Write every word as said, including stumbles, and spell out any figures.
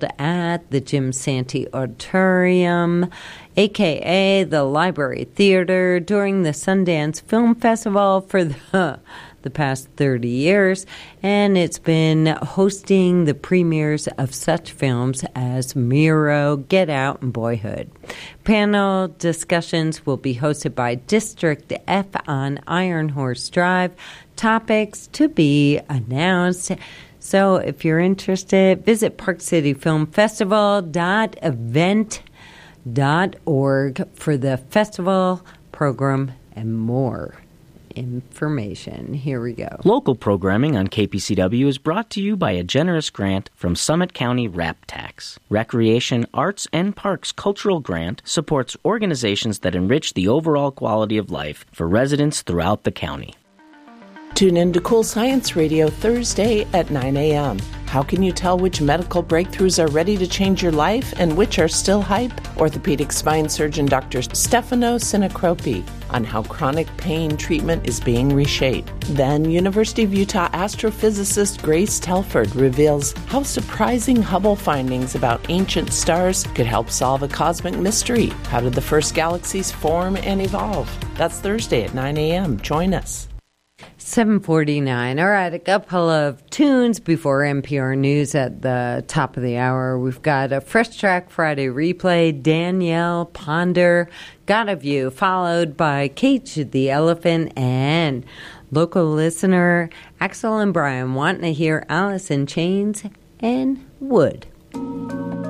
at the Jim Santee Auditorium, a k a the Library Theater, during the Sundance Film Festival for the, the past thirty years, and it's been hosting the premieres of such films as Miro, Get Out, and Boyhood. Panel discussions will be hosted by District F on Iron Horse Drive. Topics to be announced. So if you're interested, visit park city film festival dot event dot org for the festival program and more information. Here we go. Local programming on K P C W is brought to you by a generous grant from Summit County Rap Tax. Recreation, Arts, and Parks Cultural Grant supports organizations that enrich the overall quality of life for residents throughout the county. Tune in to Cool Science Radio Thursday at nine a.m. How can you tell which medical breakthroughs are ready to change your life and which are still hype? Orthopedic spine surgeon Doctor Stefano Sinacropi on how chronic pain treatment is being reshaped. Then University of Utah astrophysicist Grace Telford reveals how surprising Hubble findings about ancient stars could help solve a cosmic mystery. How did the first galaxies form and evolve? That's Thursday at nine a.m. Join us. seven forty-nine. All right, a couple of tunes before N P R News at the top of the hour. We've got a Fresh Track Friday replay, Danielle Ponder, Got a View, followed by Cage the Elephant and local listener Axel and Brian wanting to hear Alice in Chains and Wood.